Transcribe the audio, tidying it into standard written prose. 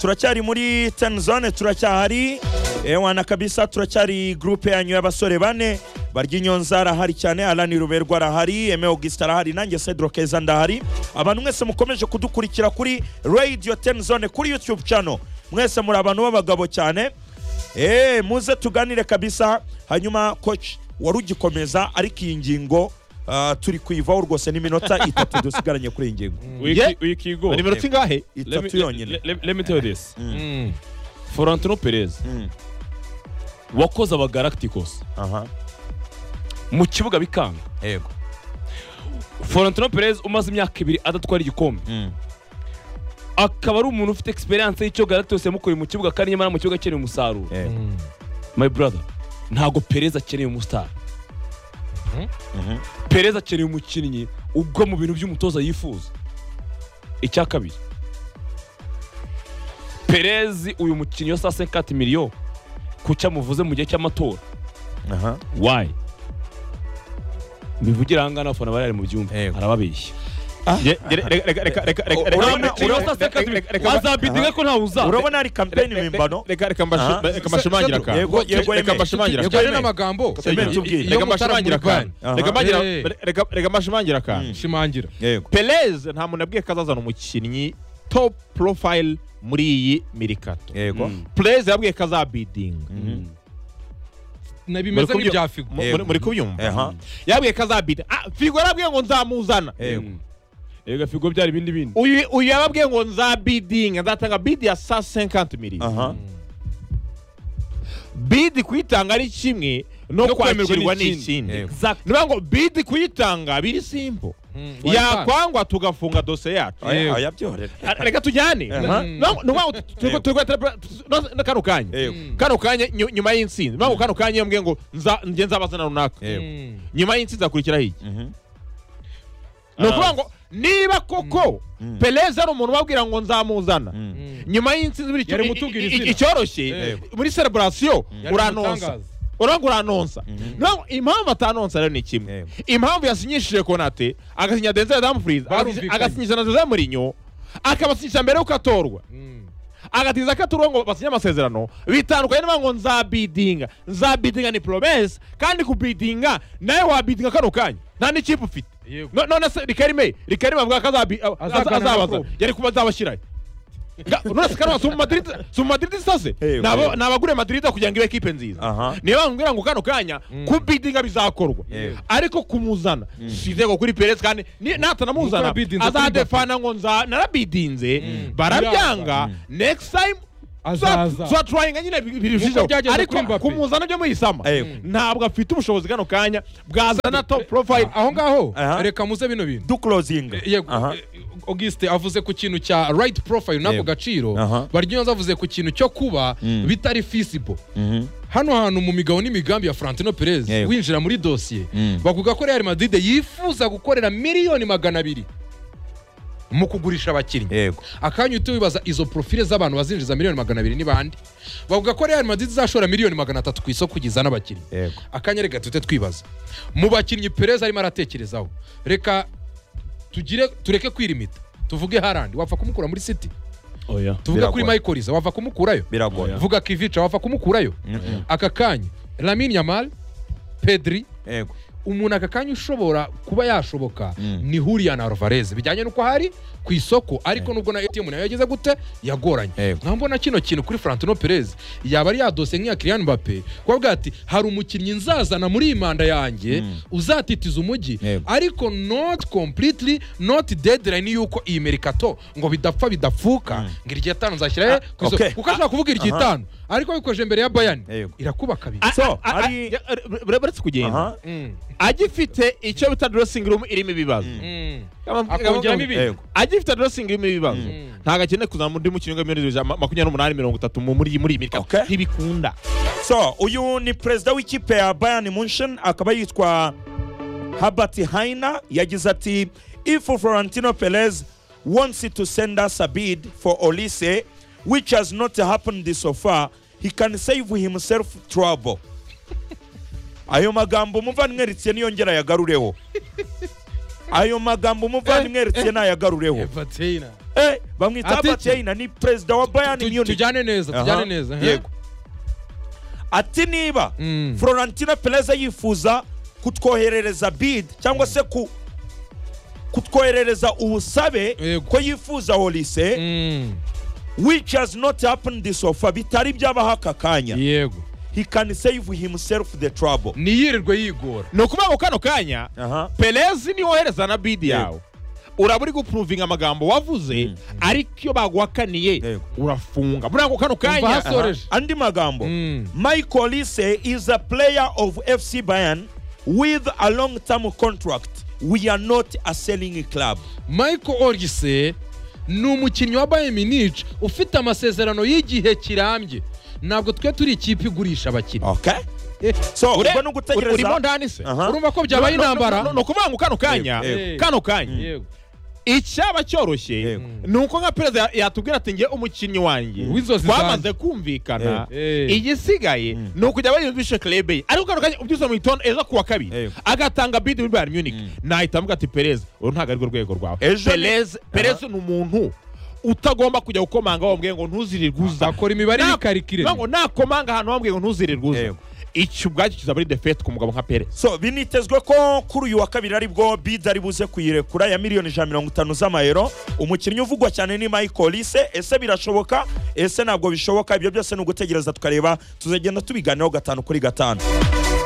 turacyari muri ten zone, turacyahari ewana kabisa, turacyari groupe yanyu y'abasore bane barya inyonza arahari cyane, Alani Ruberwa arahari, Aime Augustin arahari, nanjye Cedro Keza ndahari. Abantu mwese mukomeje kudukurikira kuri Radio Ten Zone kuri YouTube channel, mwese muri abantu b'abagabo cyane, muze tuganire kabisa. Hanyuma coach warugikomeza ariko iyi ngingo turi kuyivaho rwose n'iminota 3 dusigaranye kuri iyi ngingo. Wikigo ni minota ingahe? 3 yonyine. Let me tell you this. Florentino Perez wakoze aba Galacticos mu kibuga bikanga. Yego. Florentino Perez umaze imyaka 2 adatwara igikombe. Akaba ari umuntu ufite experience y'icyo Galacticos yamukoye mu kibuga kandi nyamara mu kibuga cyene umusaruro. My brother, ntago Perez akeneye umustar. Perez akeneye umukinnyi ubwo mu bintu by'umutoza yifuza. Icya kabiri, Perez uyu mukinnyi wasa 50 miliyoni kucya muvuze mu gihe cy'amatora. Why? Bivugira hangana afana bari mu byumba arababeshya. Wazabidinga ko ntawuza. Urabona ari campaign mimbano. Reka mashimangira ka. Reka mashimangira. Yego n'amagambo. Reka mashimangira ka. Shimangira. Perez nta muntu abwiye kazazana umukinnyi top profile muri iyi Mercato. Yego. Perez yabwiye kazabidinga. Nabimeze nk'ibya Figo. Muri kubyumva. Yabwiye kazabidinga. Figo yarabwiye ngo nzamuzana. Ega Figo byari bindi. Uyu yababwiye ngo nzabidinga, nzatanga bid ya 150 miliyoni. Bid kuyitanga ari kimwe no kwakirwa n'ikindi. Niba ngo bid kuyitanga biri simple. Yakwangwa tugafunga dosiye yacu. Ayabyorera. Reka tujyane. Kano kanya nyuma y'insinzi. Niba kano kanya yambwiye ngo nge nzabazana runaka. Nyuma y'insinzi akurikira hiki. Nukuvuga ngo niba koko Perez ari umuntu babwira ngo nzamuzana nyuma y'insinzi biri icyoroshye muri celebration uranonsa impamvu atanonsa rero ni kimwe. Impamvu yasinyishije Konate agasinya Denzel Dumfries agasinyisha na Jose Mourinho akabasinyisha mbere yuko atorwa agatiza katurwa ngo basinya amasezerano bitandukanye n'abango nzabidinga ni promesse kandi kubidinga nawe wabidinga kano kanya nta n'ikipe ufite. None se Rikarime avuga ko azabaza yari kuba azabashyirayo. None se kano su Madrid sase nabagure Madrid kugira ngo ibe equipe nziza. Niyo bambwira ngo kano kanya kubidinga bizakorwa ariko kumuzana sizego kuri Perez kandi natanamuzana azadefana ngo narabidinze barabyanga next time azaza trying nyine birushijeho ariko kumuzana byo muyisama ntabwo afite ubushobozi kano kanya bwazana top profile aho ngaho. Reka muze bino bintu du closing. Yego Auguste avuze ku kintu cya right profile nako gaciro, Barnyonza avuze ku kintu cyo kuba bitari feasible. Hano hantu mu migabo n'imigambi ya Florentino Perez winjira muri dossier bavuga ko Real Madrid yifuza gukorera miliyoni 200 mu kugurisha abakinnyi. Akanya utubibaza izo profile z'abantu bazinjiza miliyoni 200 ni bandi. Bavuga ko Real Madrid zashora miliyoni 300 ku isoko kugeza n'abakinnyi. Akanya reka tute twibaza mu bakinnyi Perez arimo aratekerezaho, reka tureke kwirimita tuvuge Haaland wapfa kumukura muri City. Tuvuga kuri Michael Olise wapfa kumukurayo. Vuga Kivica wapfa kumukurayo. Akakanya Lamine Yamal, Pedri, umuntu akakanya ushobora kuba yashoboka ni Julian Alvarez bijyanye nuko hari ku isoko ariko nubwo na ATM nayo yageze gute yagoranye. Nkambona kino kintu kuri Florentino Perez yaba ari yadose nk'iya Kylian Mbappe kwavuga ati hari umukinnyi nzazana muri imanda yanjye uzatitiza umujyi ariko not completely not deadline yuko iyi Mercato ngo bidapfa bidafuka ngira igihe 5 nzashyira ku isoko kuko ashaka kuvuga igihe 5 ariko bikoje imbere ya Bayern irakuba kabiri. So ari baretse kugenda agifite icyo bita dressing room irimo ibibazo agifite dressing room ibibazo ntago akene kuzamura ndi mu kinyonga 28-30 muri Mercato ntibikunda. So uyu ni president w'ikipe ya Bayern Munchen akaba yitwa Herbert Hainer yagize ati if Florentino Perez wants to send us a bid for Olise which has not happened so far he can save himself trouble. Ayo magambo muvandimwe Ritien yongera yagarureho. Ayo magambo muvandimwe Ritien yagarureho. bamwita Abateina ni president wa Bayern Munich. Tujyane neza. Yego. Ati niba Florentino Perez yifuza kutwoherereza bid cyangwa se kutwoherereza ubusabe ko yifuza Olise, which has not happened this offer, bitari byabaha akakanya. Yego. He can save himself the trouble. Niyirirwe yigora. No kuba kano kanya Perez ni wohereza na bid yawe. Uraburi guprovinga amagambo wavuze ariko iyo bagwakaniye urafunga. Muri kano kanya andi magambo. Michael Olise is a player of FC Bayern with a long-term contract. We are not a selling club. Michael Olise ni umukinnyi wa Bayern Munich ufite amasezerano y'igihe kirambye. Ntabwo twe turi ikipe igurisha abakinnyi. Okay. So urimo nugutegereza. Urimo ndani se. Urumva ko byabaye intambara. No kuvanga kano kanya. Yego. Icyaba cyoroshye nuko nka perezida yatubwira ati ngiye umukinnyi wanjye twamaze kumvikana igisigaye nuko kujya bayumvishe club ye ariko kano kanya ubyuza mu itondo ejo kuwa kabiri agatanga bid muri Bayern Munich nahita avuga ati Perez uru ntago ari rwego rwawe. Perez ni umuntu utagomba kujya gukomanga wambwiye ngo ntuzirirwe uza akora imibare yikarikire ngo nakomanga ahantu wambwiye ngo ntuzirirwe uza icyo ubwacyo kizaba ari defete ku mugabo nka Perez. So binitezwe ko kuri uyu wa kabiri aribwo bid ari buze kuyirekura ya miliyoni 150 z'amayero. Umukinnyi uvugwa cyane ni Michael Olise. Ese birashoboka? Ese ntabwo bishoboka? Ibyo byose ni ugutegereza tukareba, tuzagenda tubiganiraho 5 kuri 5.